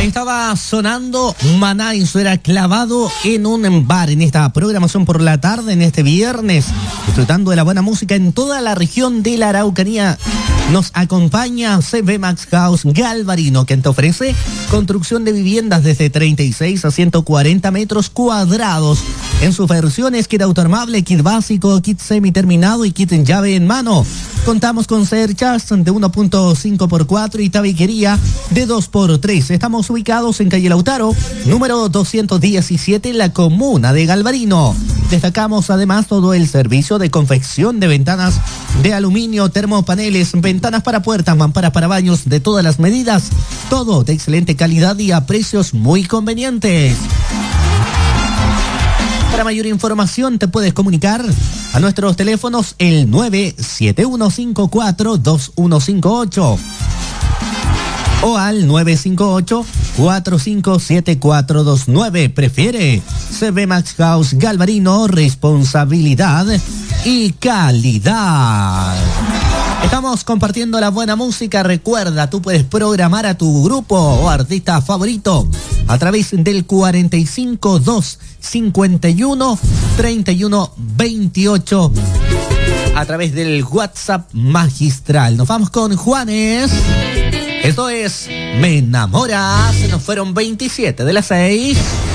Estaba sonando Maná y eso era Clavado en un bar en esta programación por la tarde, en este viernes, disfrutando de la buena música en toda la región de la Araucanía. Nos acompaña CB Max House Galvarino, quien te ofrece construcción de viviendas desde 36 a 140 metros cuadrados en sus versiones kit autoarmable, kit básico, kit semi-terminado y kit en llave en mano. Contamos con Serchas de 1.5x4 y tabiquería de 2x3. Estamos ubicados en calle Lautaro, número 217, en la comuna de Galvarino. Destacamos además todo el servicio de confección de ventanas de aluminio, termopaneles, ventanas para puertas, mamparas para baños de todas las medidas. Todo de excelente calidad y a precios muy convenientes. Para mayor información te puedes comunicar a nuestros teléfonos el 971542158 o al 958-457429. Prefiere CB Max House Galvarino, responsabilidad y calidad. Estamos compartiendo la buena música. Recuerda, tú puedes programar a tu grupo o artista favorito a través del 452513128 a través del WhatsApp magistral. Nos vamos con Juanes. Esto es Me Enamoras. Se nos fueron 27 de las 6.